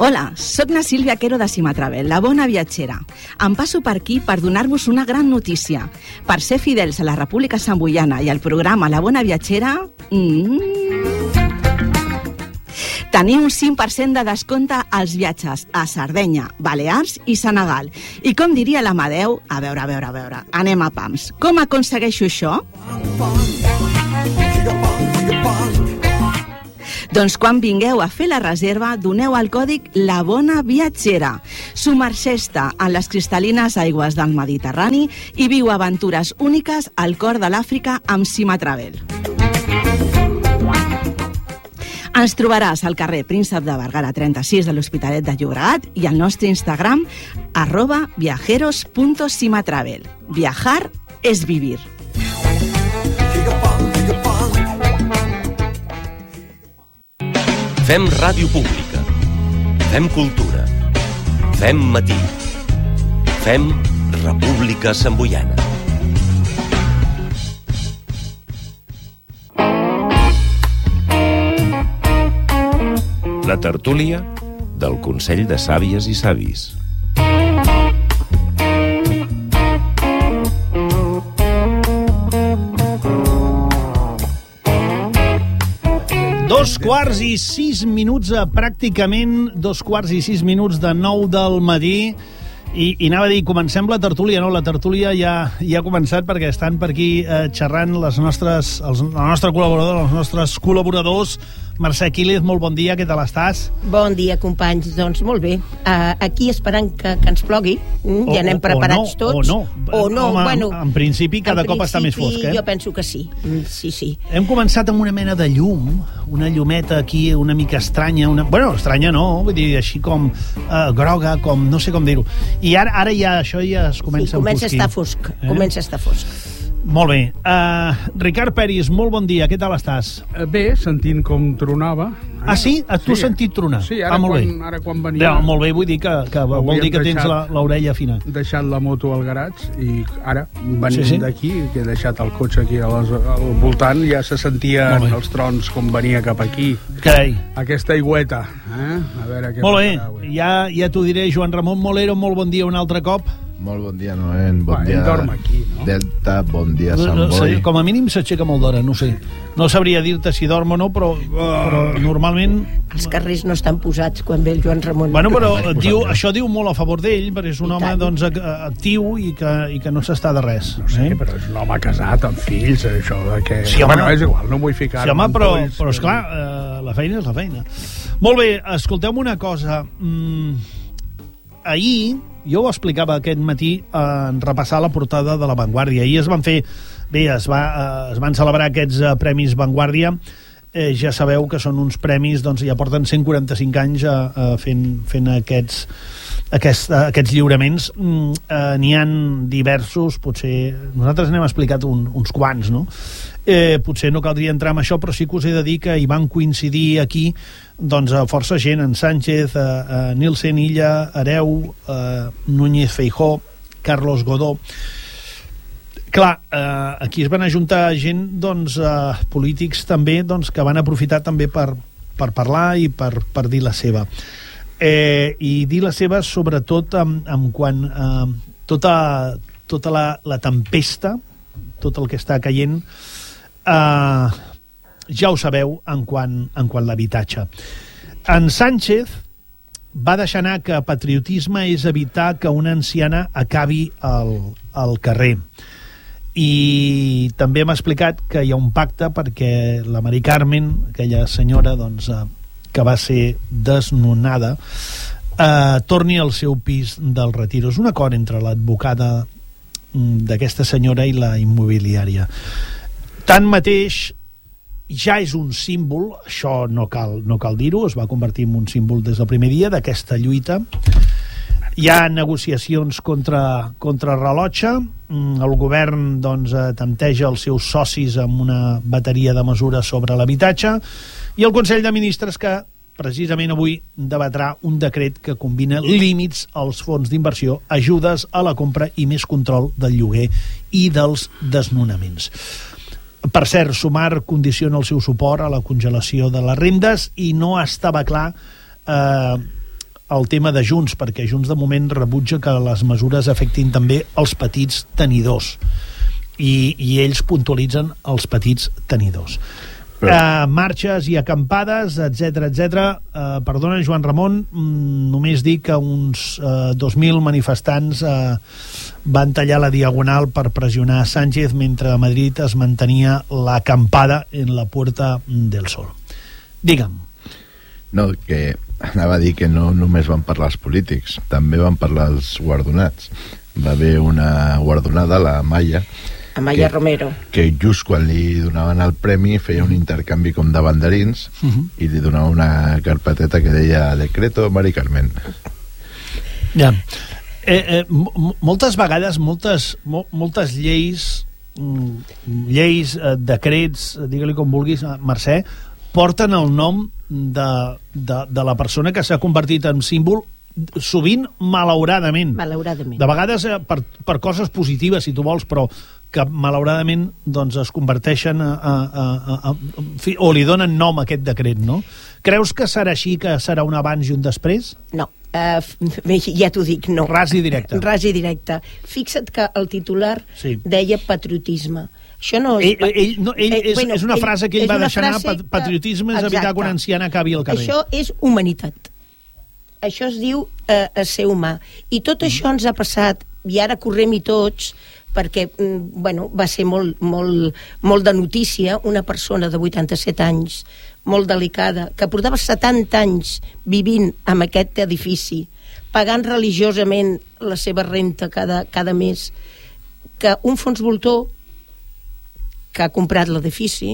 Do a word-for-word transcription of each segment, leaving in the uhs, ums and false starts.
Hola, soc na Sílvia Quero de Cimatravel, la bona viatgera. Em passo per aquí per donar-vos una gran notícia. Per ser fidels a la República Samboiana i al programa La Bona Viatgera... Mm, teniu un cinc per cent de descompte als viatges a Sardenya, Balears i Senegal. I com diria l'Amadeu, a veure, a veure, a veure, anem a pams. Com aconsegueixo això? Doncs quan vingueu a fer la reserva, doneu el còdig La Bona Viatgera. Submergeix-te en les cristal·lines aigües del Mediterrani i viu aventures úniques al cor de l'Àfrica amb Cimatravel. Ens trobaràs al carrer Príncep de Vergara trenta-sis de l'Hospitalet de Llobregat i al nostre Instagram arroba viajeros punto cimatravel. Viajar és vivir. Fem ràdio pública. Fem cultura. Fem matí. Fem República Samboiana. La tertúlia del Consell de Sàvies i Savis. Dos quarts i sis minuts, a pràcticament dos quarts i sis minuts de nou del matí. I, i anava a dir, comencem la tertúlia, no? La tertúlia ja, ja ha començat perquè estan per aquí eh, xerrant les nostres, els, el nostre col·laborador, els nostres col·laboradors. Mercè Quílez, molt bon dia, què tal estàs? Bon dia, companys, doncs molt bé. Uh, aquí esperant que, que ens plogui, mm, ja anem preparats o no, tots. O no, o no. Home, bueno, en principi cada en cop principi, està més fosc, eh? Jo penso que sí, sí, sí. Hem començat amb una mena de llum, una llumeta aquí una mica estranya, una... bueno, estranya no, vull dir, així com uh, groga, com no sé com dir-ho. I ara, ara ja això ja es comença, sí, comença a enfosquir. a estar fosc, eh? comença a estar fosc. Molt bé. Uh, Ricard Peris, molt bon dia, què tal estàs? Bé, sentint com tronava. Ah, sí? Tu has sí. sentit tronar? Sí, ara, ah, molt quan, bé. ara quan venia... Ja, molt bé, vull dir que, que vol dir que tens l'orella fina. He deixat la moto al garatge i ara, venint sí, sí. d'aquí, que he deixat el cotxe aquí a les, al voltant, ja se sentien els trons com venia cap aquí. Carai. Aquesta aigüeta. Eh? A veure què molt bé, passarà, ja, ja t'ho diré. Joan Ramon Molero, molt bon dia un altre cop. Molt bon dia, Noent, bon Va, dia dorm aquí, no? Delta, bon dia Sant no, no, Boi. Com a mínim s'aixeca molt d'hora, no sé. No sabria dir-te si dorm o no, però, però normalment... Els carrers no estan posats quan ve el Joan Ramon. Bueno, però diu, això diu molt a favor d'ell, perquè és un I home tant. doncs, actiu i que, i que no s'està de res. No sé, eh? però és un home casat amb fills, això de que... Sí, home, bueno, és igual, no vull ficar... Sí, home, però, polls, però esclar, eh, la feina és la feina. Molt bé, escolteu una cosa. Mm, ahir, jo ho explicava aquest matí en repassar la portada de La Vanguardia. Ahir es van fer... Bé, es, va, eh, es van celebrar aquests eh, Premis Vanguardia. Eh, ja sabeu que són uns premis, doncs ja porten cent quaranta-cinc anys eh, eh, fent, fent aquests, aquests, eh, aquests lliuraments. Mm, eh, N'hi han diversos, potser... Nosaltres n'hem explicat un, uns quants, no? Eh, potser no caldria entrar en això, però sí que us he de dir que hi van coincidir aquí doncs a força gent, en Sánchez, a, a Nielsen Illa, Hereu, a Núñez Feijóo, Carlos Godó. Clar, eh, aquí es van ajuntar gent, doncs, eh, polítics també, doncs, que van aprofitar també per, per parlar i per, per dir la seva. Eh, I dir la seva sobretot amb, amb quan eh, tota, tota la, la tempesta, tot el que està caient, eh, ja ho sabeu en quant, en quant l'habitatge. En Sánchez va deixar anar que patriotisme és evitar que una anciana acabi al, al carrer. I també m'ha explicat que hi ha un pacte perquè la Mari Carmen, aquella senyora doncs, eh, que va ser desnonada, eh, torni al seu pis del Retiro. És un acord entre l'advocada d'aquesta senyora i la immobiliària. Tanmateix, ja és un símbol, això no cal, no cal dir-ho, es va convertir en un símbol des del primer dia d'aquesta lluita. Hi ha negociacions contra, contra rellotge, el govern doncs, tanteja els seus socis amb una bateria de mesures sobre l'habitatge, i el Consell de Ministres, que precisament avui debatrà un decret que combina límits als fons d'inversió, ajudes a la compra i més control del lloguer i dels desnonaments. Per cert, Sumar condiciona el seu suport a la congelació de les rendes i no estava clar eh, el tema de Junts, perquè Junts de moment rebutja que les mesures afectin també els petits tenidors. I, i ells puntualitzen els petits tenidors. Uh, marxes i acampades, etc etcètera. Uh, perdona, Joan Ramon, mm, només dic que uns uh, dos mil manifestants uh, van tallar la diagonal per pressionar Sánchez mentre a Madrid es mantenia l'acampada en la Puerta del Sol. Digue'm. No, que anava a dir que no només van parlar els polítics, també van parlar els guardonats. Va haver una guardonada, la Maya, Amaya que, Romero. que just quan li donaven el premi feia un intercanvi com de banderins uh-huh. i li donava una carpeteta que deia Decreto Mari Carmen. Ja. Eh, eh, moltes vegades, moltes, mo, moltes lleis, lleis, eh, decrets, digue-li com vulguis, Mercè, porten el nom de, de, de la persona que s'ha convertit en símbol, sovint malauradament. Malauradament. De vegades eh, per, per coses positives, si tu vols, però que malauradament doncs, es converteixen a, a, a, a, a, o li donen nom a aquest decret, no? Creus que serà així, que serà un abans i un després? No, uh, ja t'ho dic, no. Ras i directe. Ras i directe. Fixa't que el titular sí. deia patriotisme. Això no és... Ell, ell, no, ell, és, bueno, és una frase que ell va deixar anar, patriotisme és evitar que una anciana acabi al carrer. Això és humanitat. Això es diu eh, ser humà. I tot mm. això ens ha passat, i ara correm-hi tots, perquè bueno, va ser molt, molt, molt de notícia una persona de vuitanta-set anys, molt delicada, que portava setanta anys vivint en aquest edifici, pagant religiosament la seva renta cada, cada mes, que un fons voltor que ha comprat l'edifici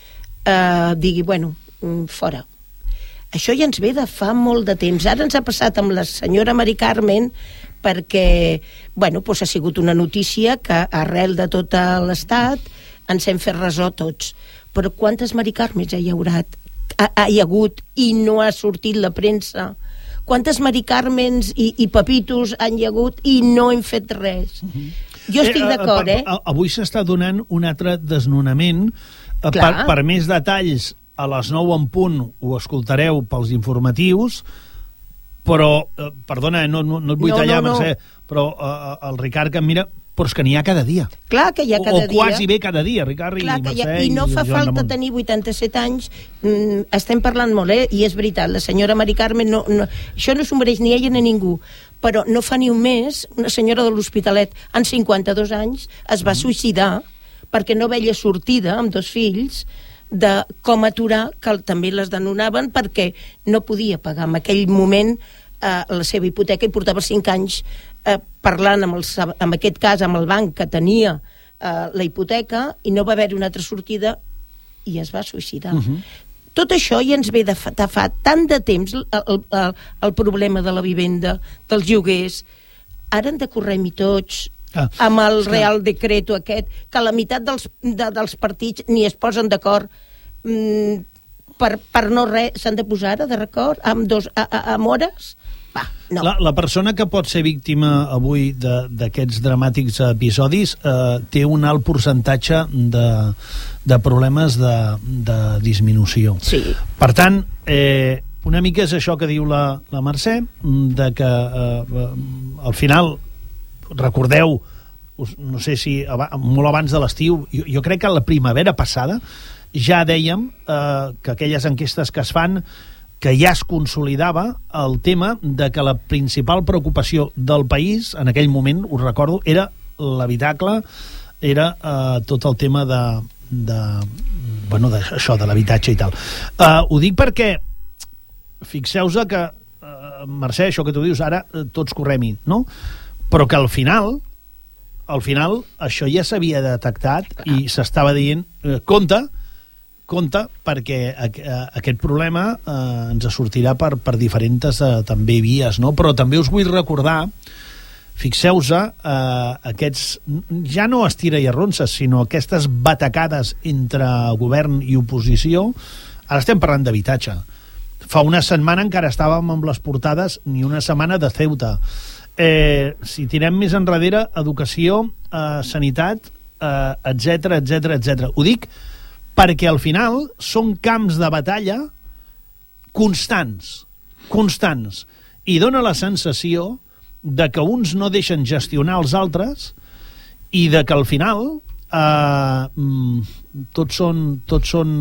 eh, digui, bueno, fora. Això ja ens ve de fa molt de temps. Ara ens ha passat amb la senyora Mari Carmen perquè, bueno, doncs ha sigut una notícia que arrel de tot l'estat ens hem fet ressò tots. Però quantes Mari Carmens hi haurà, ha, ha hi ha hagut i no ha sortit la premsa? Quantes Mari Carmens i, i Pepitos han hi hagut i no hem fet res? Uh-huh. Jo estic eh, d'acord, eh? Avui s'està donant un altre desnonament. Per, per més detalls, a les nou en punt ho escoltareu pels informatius, però, eh, perdona, no, no, no et vull no, tallar, no, no. Mercè, però eh, el Ricard que em mira, però és que n'hi ha cada dia. Clar que hi ha cada o, o dia. O quasi bé cada dia, Ricard i Mercè. Ha, I no fa falta tenir vuitanta-set anys, mm, estem parlant molt, eh? I és veritat, la senyora Mari Carmen, no, no, això no s'ho mereix ni ella ni ningú, però no fa ni un mes, una senyora de l'Hospitalet, amb cinquanta-dos anys, es va mm. suïcidar perquè no veia sortida amb dos fills de com aturar, que també les denonaven perquè no podia pagar en aquell moment eh, la seva hipoteca i portava cinc anys eh, parlant amb, els, en aquest cas amb el banc que tenia eh, la hipoteca i no va haver una altra sortida i es va suïcidar. Uh-huh. Tot això ja ens ve de fa, de fa tant de temps el, el, el, el problema de la vivenda, dels lloguers. Ara en decorrem-hi tots ah, amb el Real Decreto aquest, que la meitat dels, de, dels partits ni es posen d'acord mm, per, per no res, s'han de posar ara d'acord amb, dos, a, a, amb hores? Va, no. La, la persona que pot ser víctima avui d'aquests dramàtics episodis eh, té un alt percentatge de, de problemes de, de disminució. Sí. Per tant, eh, una mica és això que diu la, la Mercè, de que eh, al final, recordeu, no sé si molt abans de l'estiu, jo, jo crec que la primavera passada ja dèiem eh, que aquelles enquestes que es fan que ja es consolidava el tema de que la principal preocupació del país, en aquell moment, us recordo, era l'habitacle, era eh, tot el tema de, de bueno, d'això, de l'habitatge i tal. Eh, ho dic perquè fixeu-vos que, eh, Mercè, això que tu dius, ara eh, tots correm-hi, no? Però que al final, al final, això ja s'havia detectat i s'estava dient, eh, compte, compte, perquè aquest problema eh, ens sortirà per, per diferents eh, també vies, no? Però també us vull recordar, fixeu-vos, eh, aquests, ja no estira i arronses, sinó aquestes batacades entre govern i oposició. Ara estem parlant d'habitatge. Fa una setmana encara estàvem amb les portades, ni una setmana de Ceuta. Eh, si tirem més enrere, educació, eh, sanitat, eh, etcètera, etcètera, etcètera. Ho dic perquè al final són camps de batalla constants, constants. i dona la sensació de que uns no deixen gestionar els altres i de que al final eh, tots són, tots són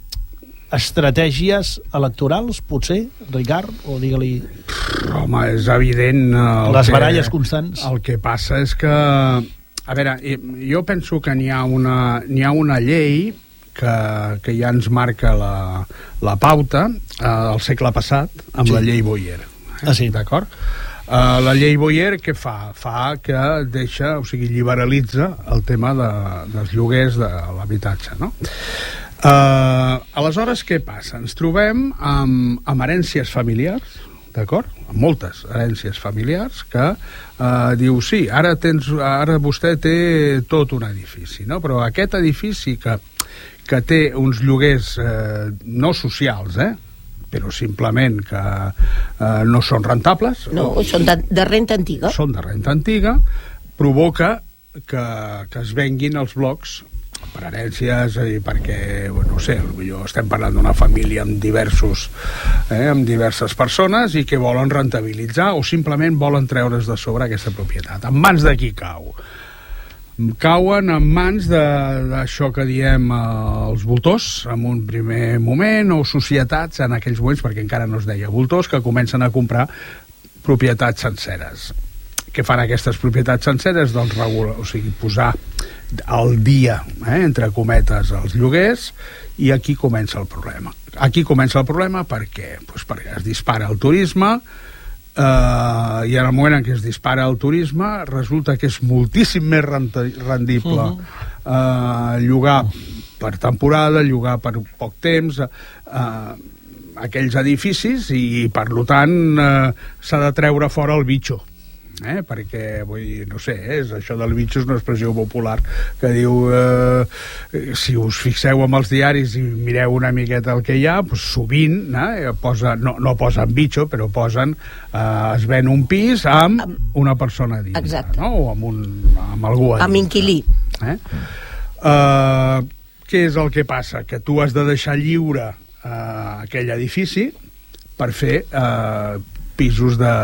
estratègies electorals, potser, Ricard, o digue-li... Home, és evident... Les que, baralles constants. El que passa és que... A veure, jo penso que n'hi ha una, n'hi ha una llei que, que ja ens marca la, la pauta eh, del segle passat, amb sí. la llei Boyer. Eh? Ah, sí. D'acord? Uh, la llei Boyer què fa? Fa que deixa, o sigui, liberalitza el tema de, dels lloguers de l'habitatge, no? Uh, aleshores, què passa? Ens trobem amb, amb herències familiars, d'acord? Amb moltes herències familiars que uh, diu, sí, ara, tens, ara vostè té tot un edifici, no? Però aquest edifici que, que té uns lloguers uh, no socials, eh? però simplement que eh, no són rentables. No, són de, de renta antiga. Són de renta antiga, provoca que, que es venguin els blocs per herències, i perquè, bueno, no sé, potser estem parlant d'una família amb diversos, eh, amb diverses persones i que volen rentabilitzar o simplement volen treure's de sobre aquesta propietat. En mans de qui cau? Cauen en mans d'això que diem eh, els voltors en un primer moment, o societats en aquells moments, perquè encara no es deia voltors, que comencen a comprar propietats senceres. Què fan aquestes propietats senceres? Doncs regular, o sigui, posar al dia, eh, entre cometes, els lloguers, i aquí comença el problema. Aquí comença el problema perquè, doncs perquè es dispara el turisme, Uh, i en el moment en què es dispara el turisme resulta que és moltíssim més rendible uh-huh. uh, llogar per temporada, llogar per poc temps, uh, aquells edificis, i per tant uh, s'ha de treure fora el bitxo, eh? Perquè, vull dir, no sé, és, això del bitxo és una expressió popular que diu eh, si us fixeu amb els diaris i mireu una miqueta el que hi ha, doncs sovint eh, posa, no, no posen bitxo, però posen eh, es ven un pis amb una persona dins, no? O amb, un, amb algú a dins, amb inquilí, eh? Uh, què és el que passa? Que tu has de deixar lliure uh, aquell edifici per fer uh, pisos de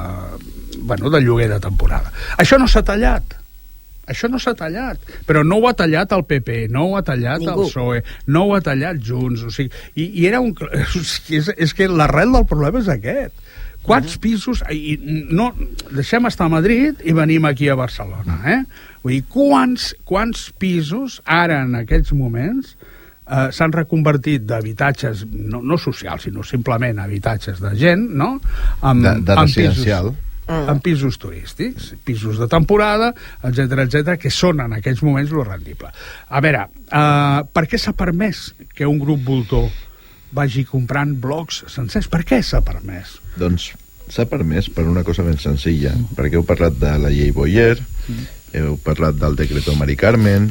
bueno, de lloguer de temporada. Això no s'ha tallat. Això no s'ha tallat. Però no ho ha tallat el P P, no ho ha tallat Ningú. el P S O E, no ho ha tallat Junts. O sigui, i, i era un... És, és que l'arrel del problema és aquest. Quants pisos... I no, deixem estar a Madrid i venim aquí a Barcelona, eh? Vull dir, quants, quants pisos ara, en aquests moments, eh, s'han reconvertit d'habitatges, no, no socials, sinó simplement habitatges de gent, no? Amb, de, de residencial. Pisos, en pisos turístics, pisos de temporada, etcètera, etcètera, que són en aquells moments lo rendible. A veure, uh, per què s'ha permès que un grup voltor vagi comprant blocs sencers? Per què s'ha permès? Doncs s'ha permès per una cosa ben senzilla, mm. perquè heu parlat de la llei Boyer, mm. heu parlat del decreto Mari Carmen,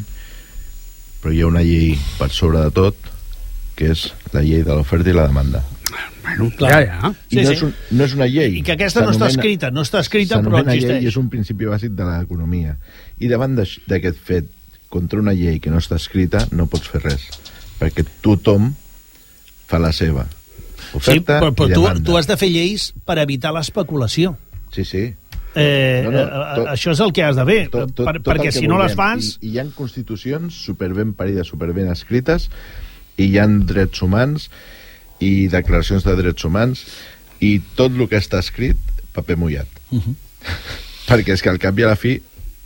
però hi ha una llei per sobre de tot, que és la llei de l'oferta i la demanda. Bueno, clar, ja, ja. I sí, no, sí. És un, no és una llei. I que aquesta no està escrita, no està escrita, però existeix. Llei és un principi bàsic de l'economia. I davant d'aquest fet, contra una llei que no està escrita, no pots fer res. Perquè tothom fa la seva oferta sí, però, però i demanda. Tu, tu has de fer lleis per evitar l'especulació. Sí, sí. Eh, no, no, tot, això és el que has de fer, tot, tot, per, tot perquè si no les fas... I, I hi ha constitucions superben parides, superben escrites, i hi ha drets humans i declaracions de drets humans, i tot el que està escrit, paper mullat. Uh-huh. Perquè és que al cap i a la fi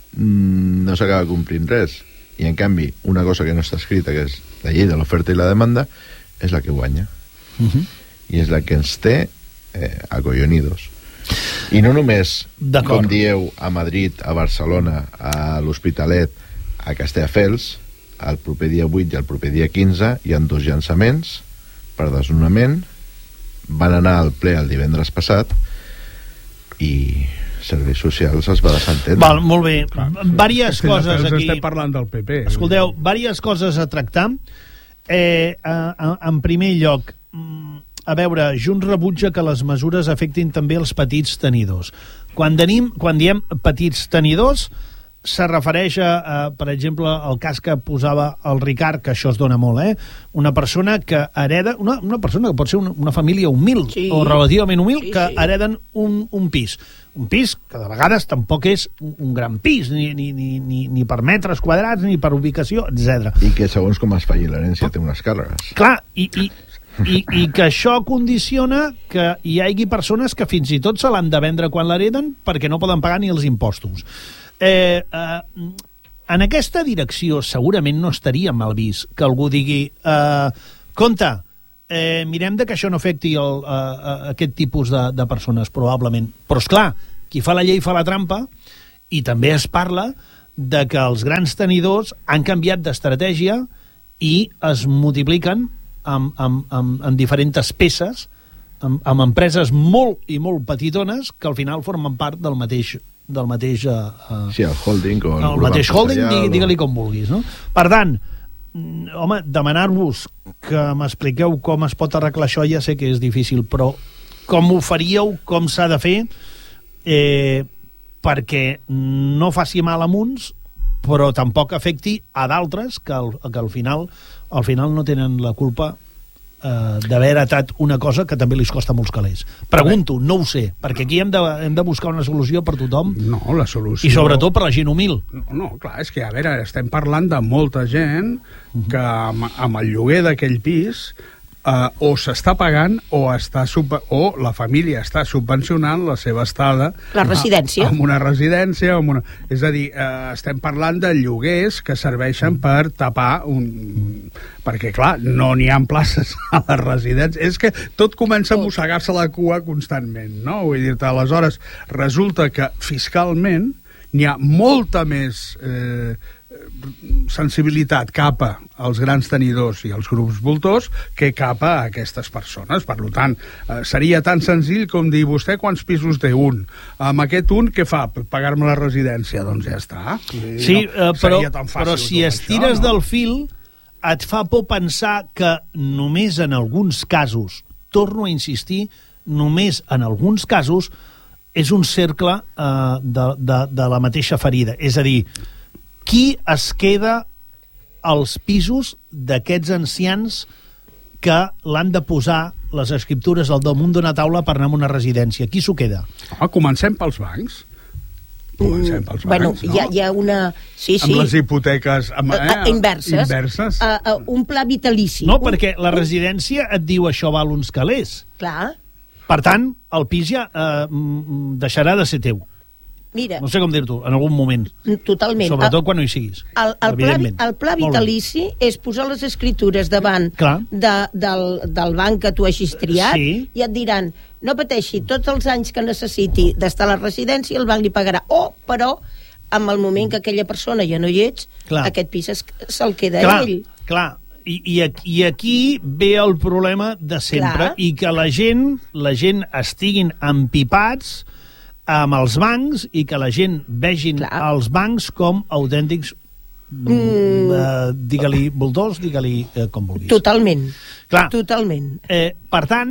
no s'acaba complint res. I en canvi, una cosa que no està escrita, que és la llei de l'oferta i la demanda, és la que guanya. Uh-huh. I és la que ens té eh, acollonidos. I no només, com dieu, a Madrid, a Barcelona, a l'Hospitalet, a Castelldefels, el proper dia vuit i el proper dia quinze hi ha dos llançaments per desnonament, van anar al ple el divendres passat i serveis socials es va desentendre. Val, molt bé. Clar, sí. Vàries coses aquí. Estem parlant del P P. Escolteu, vàries coses a tractar. Eh, a, a, en primer lloc, a veure, Junts rebutja que les mesures afectin també els petits tenidors. Quan, tenim, quan diem petits tenidors, se refereix a, a, per exemple, al cas que posava el Ricard, que això es dona molt, eh? Una persona que hereda, una, una persona que pot ser una, una família humil, sí. o relativament humil, sí, que sí. hereden un, un pis. Un pis que de vegades tampoc és un, un gran pis, ni, ni, ni, ni, ni per metres quadrats, ni per ubicació, etcètera. I que segons com es faci l'herència té unes càrregues. Clar, i... i I, i que això condiciona que hi hagi persones que fins i tot se l'han de vendre quan l'hereden perquè no poden pagar ni els impostos. Eh, eh, en aquesta direcció segurament no estaria mal vist que algú digui eh, compte, eh, mirem de que això no afecti el, eh, aquest tipus de, de persones, probablement. Però, esclar, qui fa la llei fa la trampa, i també es parla de que els grans tenidors han canviat d'estratègia i es multipliquen Amb, amb, amb, amb diferents peces, amb, amb empreses molt i molt petitones que al final formen part del mateix del mateix uh, sí, el holding o el, el mateix holding, digue, digue-li com vulguis, no? Per tant, home, demanar-vos que m'expliqueu com es pot arreglar això ja sé que és difícil, però com ho faríeu, com s'ha de fer eh, perquè no faci mal a uns però tampoc afecti a d'altres que, al, que al final al final no tenen la culpa eh, d'haver heretat una cosa que també li costa molts calés. Pregunto, no ho sé, perquè aquí hem de, hem de buscar una solució per tothom. No, la solució... I sobretot per la gent humil. No, no, clar, és que, a veure, estem parlant de molta gent que amb, amb el lloguer d'aquell pis Uh, o s'està pagant o, està sub- o la família està subvencionant la seva estada la residència. A, amb una residència amb una... és a dir, uh, estem parlant de lloguers que serveixen per tapar un... perquè clar, no n'hi ha places a les residències, és que tot comença a mossegar-se la cua constantment, no? Vull dir-te, aleshores resulta que fiscalment n'hi ha molta més eh, sensibilitat cap als grans tenidors i als grups voltors que cap a aquestes persones. Per tant, eh, seria tan senzill com dir vostè quants pisos té un. Amb aquest un, què fa? Pagar-me la residència? Doncs ja està. Sí, no, eh, però, però si estires això, no? del fil, et fa por pensar que només en alguns casos, torno a insistir, només en alguns casos, és un cercle eh, de, de, de la mateixa ferida. És a dir, qui es queda als pisos d'aquests ancians que l'han de posar les escriptures al damunt d'una taula per anar a una residència? Qui s'ho queda? Ah, comencem pels bancs. Comencem pels bancs, bueno, no? Hi ha, hi ha una... Sí, sí. Amb les hipoteques... Amb, eh, uh, inverses. Inverses. Uh, uh, un pla vitalici. No, un... perquè la residència et diu això val uns calés. Clar. Per tant, el pis ja uh, deixarà de ser teu. Mira, no sé com dir-t'ho, en algun moment. Totalment. Sobretot quan no hi siguis. El, el, pla, el pla vitalici és posar les escritures davant de, del, del banc que tu hagis triat, sí. I et diran, no pateixi, tots els anys que necessiti d'estar a la residència el banc li pagarà. O, però, en el moment que aquella persona ja no hi ets, clar. Aquest pis se'l queda clar, ell. Clar, I, i, i aquí ve el problema de sempre, clar. I que la gent, la gent estiguin empipats amb els bancs i que la gent vegin clar. Els bancs com autèntics mm. eh, digue-li voltors, digue-li eh, com vulguis. Totalment. Clar. Totalment. Eh, per tant,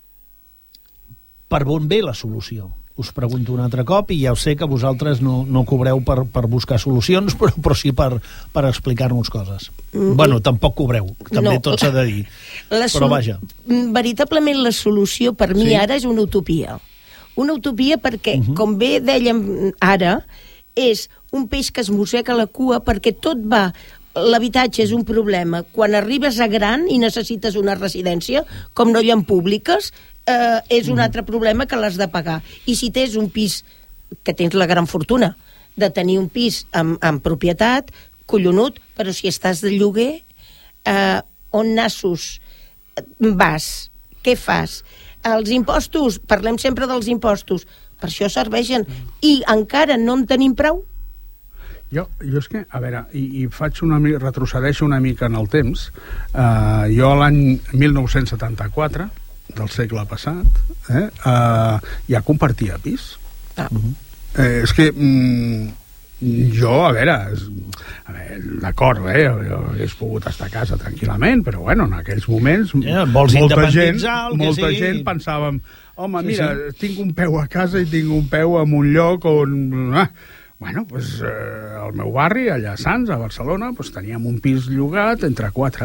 per on ve la solució? Us pregunto un altre cop i ja ho sé que vosaltres no, no cobreu per, per buscar solucions, però, però sí per, per explicar-nos coses. Mm. Bueno, tampoc cobreu, també no. Tot s'ha de dir. La però vaja. Veritablement la solució per mi sí? Ara és una utopia. Una utopia perquè, uh-huh. com bé dèiem ara, és un peix que es mossega la cua perquè tot va... L'habitatge és un problema. Quan arribes a gran i necessites una residència, com no hi ha públiques, eh, és un uh-huh. altre problema que l'has de pagar. I si tens un pis, que tens la gran fortuna de tenir un pis amb, amb propietat, collonut, però si estàs de lloguer, eh, on nassos vas? Què fas? Els impostos, parlem sempre dels impostos, per això serveixen, i encara no en tenim prou. Jo, jo és que, a veure, i, i faig una mica, retrocedeixo una mica en el temps. Uh, jo l'any mil nou-cents setanta-quatre, del segle passat, eh, uh, ja compartia pis. Ah. Uh-huh. Eh, és que... Mm, jo, a veure, a veure d'acord, eh, jo hagués pogut estar a casa tranquil·lament, però bueno, en aquells moments yeah, molta gent, molta sí. gent pensàvem, home, sí, mira, sí. tinc un peu a casa i tinc un peu en un lloc on... Ah, Bueno, pues, eh, al meu barri, allà a Sants, a Barcelona, pues, teníem un pis llogat entre quatre.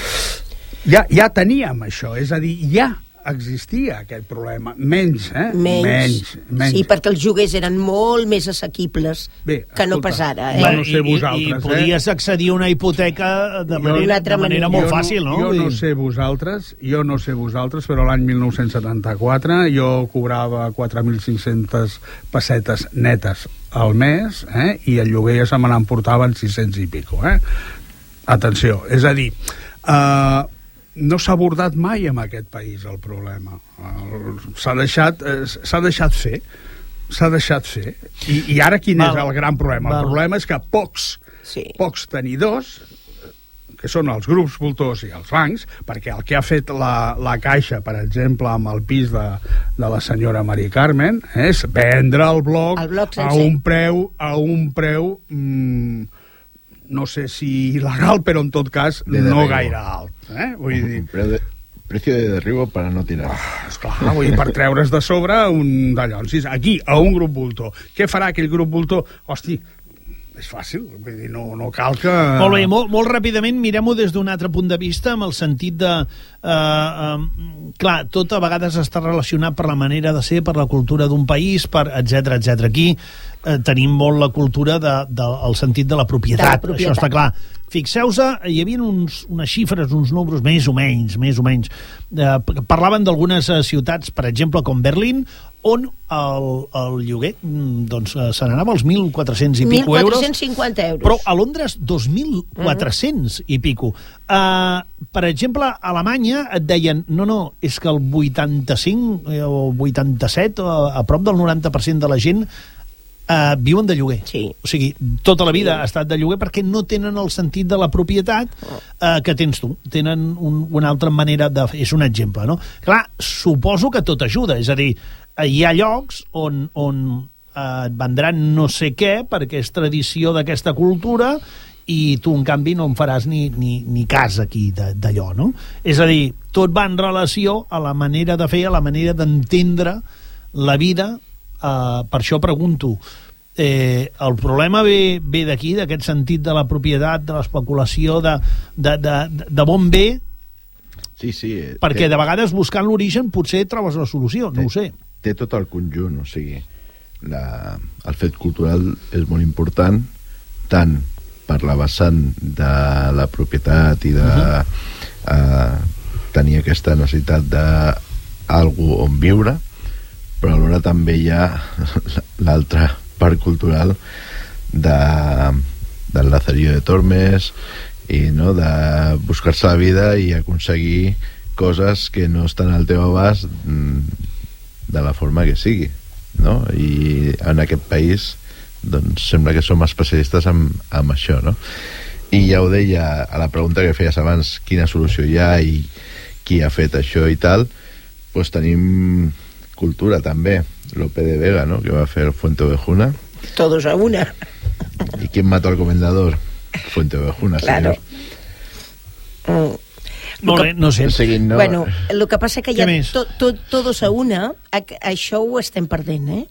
Ja, ja teníem això, és a dir, ja existia aquest problema. Menys, eh? Menys. Menys, menys. Sí, perquè els lloguers eren molt més assequibles Bé, que no escolta, pas ara. Eh? jo no sé vosaltres, I, i eh? podies accedir a una hipoteca de manera, de manera molt jo fàcil, no? Jo Vull no dir- sé vosaltres, jo no sé vosaltres, però l'any mil nou-cents setanta-quatre jo cobrava quatre mil cinc-centes pessetes netes al mes, eh? I el lloguer ja se me n'emportaven sis-cents i pico, eh? Atenció, és a dir, eh, no s'ha abordat mai en aquest país el problema. S'ha deixat, eh, s'ha deixat fer, s'ha deixat fer. I, i ara quin Val. és el gran problema? Val. El problema és que pocs, Sí. pocs tenidors, que són els grups voltors i els bancs, perquè el que ha fet la, la Caixa, per exemple, amb el pis de, de la senyora Mari Carmen, és vendre el bloc, El bloc a sencer. un preu, a un preu mm, no sé si il·legal, però en tot cas De no derribo. gaire alt. Eh? Vull dir, Preu de, precio de derribo para no tirar. esclar, vull dir, per treure's de sobre un d'allò. Aquí, a un grup voltor. Què farà aquell grup voltor? Hosti, és fàcil, vull dir, no, no cal que... Molt bé, molt, molt ràpidament mirem-ho des d'un altre punt de vista, amb el sentit de... Eh, eh, clar, tot a vegades està relacionat per la manera de ser, per la cultura d'un país, per etc etc. Aquí eh, tenim molt la cultura de, de, el sentit de la propietat, De la propietat. això està clar. Fixeu-se, hi havia uns, unes xifres, uns números més o menys, més o menys. Eh, parlaven d'algunes eh, ciutats, per exemple, com Berlín, on el, el lloguer mm, doncs, eh, se n'anava als mil quatre-cents i pico euros. mil quatre-cents cinquanta euros. Però a Londres, dos mil quatre-cents i pico. Uh, per exemple, a Alemanya et deien, no, no, és que el vuitanta-cinc eh, o vuitanta-set, o a prop del noranta per cent de la gent uh, viuen de lloguer. Sí. O sigui, tota la vida sí. ha estat de lloguer perquè no tenen el sentit de la propietat uh, que tens tu. Tenen un, una altra manera de... És un exemple, no? Clar, suposo que tot ajuda. És a dir, hi ha llocs on, on eh, et vendran no sé què perquè és tradició d'aquesta cultura i tu, en canvi, no en faràs ni, ni, ni cas aquí d'allò, no? És a dir, tot va en relació a la manera de fer, a la manera d'entendre la vida. Eh, per això pregunto, eh, el problema ve, ve d'aquí, d'aquest sentit de la propietat, de l'especulació, de, de, de, de bon bé, Sí, sí. eh, perquè té, de vegades buscant l'origen potser trobes la solució, no ho sé. té tot el conjunt, o sigui, la, el fet cultural és molt important, tant per la vessant de la propietat i de uh-huh. eh, tenir aquesta necessitat d'algú on viure, però alhora també hi ha l'altra part cultural de, del Lazarillo de Tormes i no, de buscar-se la vida i aconseguir coses que no estan al teu abast de la forma que sigui, no? I en aquest país doncs sembla que som especialistes en, en això, no? I ja ho deia a la pregunta que feies abans, quina solució hi ha i qui ha fet això i tal, doncs tenim cultura també, Lope de Vega, no?, que va fer Fuenteovejuna. Todos a una. ¿Y quién mató al comendador? Fuenteovejuna, Claro. señor. Mm. Molt bé, no sé. Seguint, no? Bueno, el que passa que Què ja més? to, to, todos a una, a, això ho estem perdent, eh?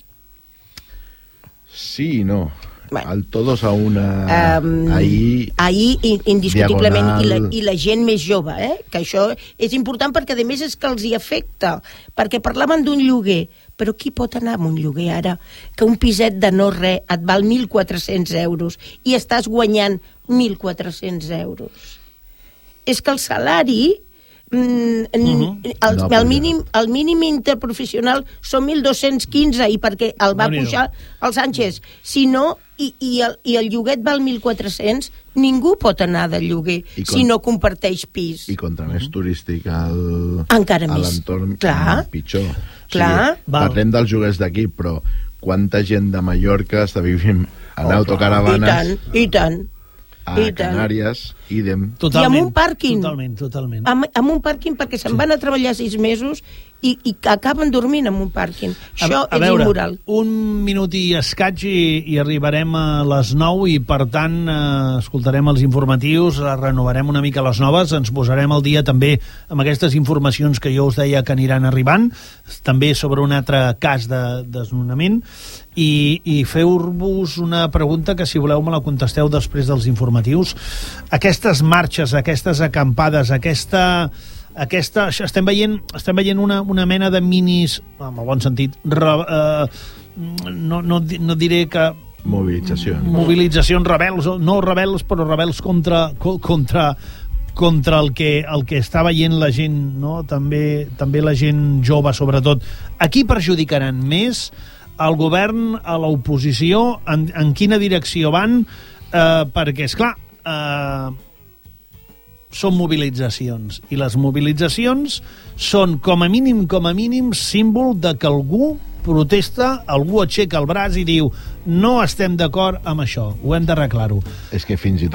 Sí i no. Bueno. El todos a una... Um, ahir... ahir in- indiscutiblement i la, diagonal. i la gent més jove, eh? Que això és important perquè a més és que els hi afecta, perquè parlaven d'un lloguer, però qui pot anar amb un lloguer ara que un piset de no res et val mil quatre-cents euros i estàs guanyant mil quatre-cents euros? És que el salari mm, Mhm. el, No, el, puja. mínim, el mínim interprofessional són mil dos-cents quinze i perquè el va Déu-n'hi-do. pujar el Sánchez, si no i, i, el, i el lloguet val mil quatre-cents, ningú pot anar de lloguer I con- si no comparteix pis. I contra més turístic el, Encara a més. l'entorn, Clar. pitjor. Clar. O sigui, parlem dels lloguers d'aquí, però quanta gent de Mallorca està vivint en I autocaravanes tant, i tant. a i tant. Canàries, idem. Totalment, I amb un pàrquing. Totalment, totalment. Amb, amb un pàrquing perquè se'n van a treballar sis mesos i, i que acaben dormint en un pàrquing. Això a, a és veure, immoral. Un minut i escaig i, i arribarem a les nou i, per tant, eh, escoltarem els informatius, renovarem una mica les noves, ens posarem al dia també amb aquestes informacions que jo us deia que aniran arribant, també sobre un altre cas de desnonament, i, i feu-vos una pregunta que, si voleu, me la contesteu després dels informatius. Aquestes marxes, aquestes acampades, aquesta... aquesta estem veient, estem veient una, una mena de minis, en el bon sentit, re, eh, no, no, no diré que... Mobilitzacions. Mobilitzacions rebels, no rebels, però rebels contra... contra contra el que, el que està veient la gent, no? també, també la gent jove, sobretot. A qui perjudicaran més? Al govern, a l'oposició? En, en quina direcció van? Eh, perquè, esclar, eh, són mobilitzacions. I les mobilitzacions són, com a mínim, com a mínim, símbol de que algú protesta, algú aixeca el braç i diu no estem d'acord amb això, ho hem d'arreglar-ho. És que fins i tot